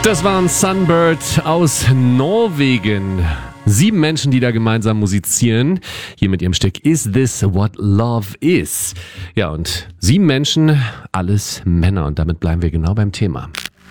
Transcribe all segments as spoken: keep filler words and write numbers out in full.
Das waren Sunbird aus Norwegen. Sieben Menschen, die da gemeinsam musizieren. Hier mit ihrem Stück Is This What Love Is? Ja, und sieben Menschen, alles Männer. Und damit bleiben wir genau beim Thema.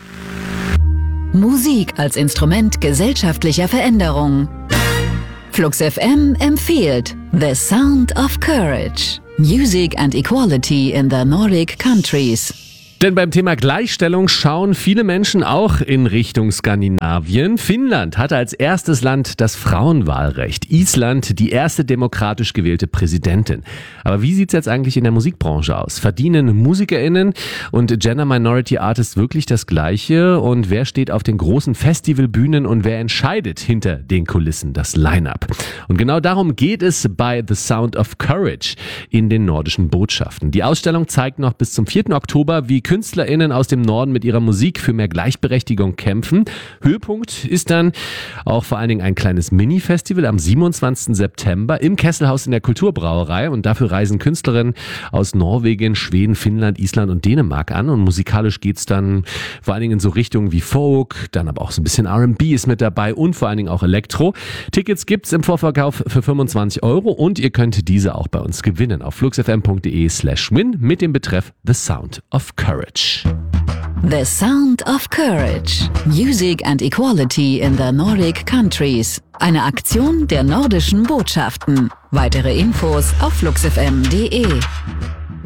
Musik als Instrument gesellschaftlicher Veränderung. Flux F M empfiehlt The Sound of Courage. Music and Equality in the Nordic Countries. Denn beim Thema Gleichstellung schauen viele Menschen auch in Richtung Skandinavien. Finnland hatte als erstes Land das Frauenwahlrecht. Island die erste demokratisch gewählte Präsidentin. Aber wie sieht's jetzt eigentlich in der Musikbranche aus? Verdienen MusikerInnen und Gender Minority Artists wirklich das Gleiche? Und wer steht auf den großen Festivalbühnen und wer entscheidet hinter den Kulissen das Line-Up? Und genau darum geht es bei The Sound of Courage in den nordischen Botschaften. Die Ausstellung zeigt noch bis zum vierten Oktober, wie KünstlerInnen aus dem Norden mit ihrer Musik für mehr Gleichberechtigung kämpfen. Höhepunkt ist dann auch vor allen Dingen ein kleines Mini-Festival am siebenundzwanzigsten September im Kesselhaus in der Kulturbrauerei. Und dafür reisen Künstlerinnen aus Norwegen, Schweden, Finnland, Island und Dänemark an. Und musikalisch geht's dann vor allen Dingen in so Richtungen wie Folk, dann aber auch so ein bisschen R and B ist mit dabei und vor allen Dingen auch Elektro. Tickets gibt's im Vorverkauf für fünfundzwanzig Euro und ihr könnt diese auch bei uns gewinnen auf fluxfm.de slash win mit dem Betreff The Sound of Courage. The Sound of Courage. Music and Equality in the Nordic Countries. Eine Aktion der nordischen Botschaften. Weitere Infos auf fluxfm punkt de.